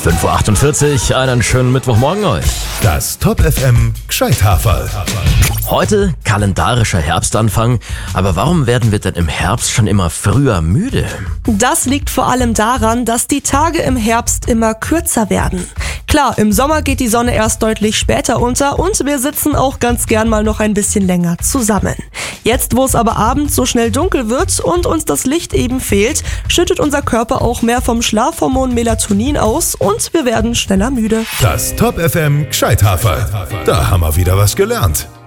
5:48 Uhr, einen schönen Mittwochmorgen euch. Das Top FM Gscheithaferl. Heute kalendarischer Herbstanfang, aber warum werden wir denn im Herbst schon immer früher müde? Das liegt vor allem daran, dass die Tage im Herbst immer kürzer werden. Klar, im Sommer geht die Sonne erst deutlich später unter und wir sitzen auch ganz gern mal noch ein bisschen länger zusammen. Jetzt, wo es aber abends so schnell dunkel wird und uns das Licht eben fehlt, schüttet unser Körper auch mehr vom Schlafhormon Melatonin aus und wir werden schneller müde. Das Top FM Gscheithaferl. Da haben wir wieder was gelernt.